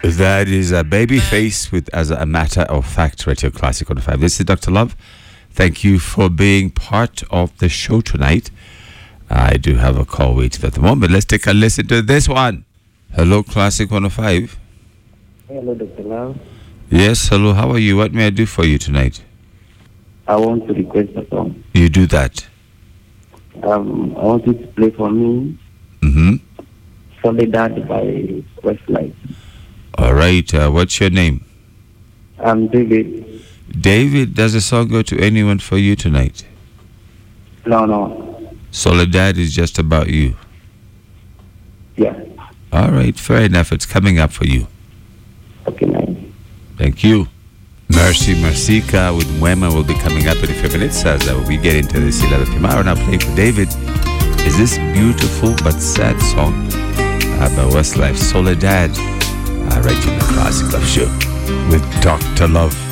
That is a Babyface with As a Matter of Fact, Radio Classic on 5. This is Dr. Love. Thank you for being part of the show tonight. I do have a call waiting at the moment. Let's take a listen to this one. Hello, Classic 105. Hello, Dr. Love. Yes, hello. How are you? What may I do for you tonight? I want to request a song. You do that. I want you to play for me Soledad by Westlife. All right. What's your name? I'm David. David, does the song go to anyone for you tonight? No. Soledad is just about you. Yeah. All right. Fair enough. It's coming up for you. Okay, man. Thank you. Mercy Marcica with Mwema will be coming up in a few minutes as we get into this 11 p.m. hour. Now playing for David is this beautiful but sad song by Westlife, Soledad, right in the Classic Love Show with Dr. Love.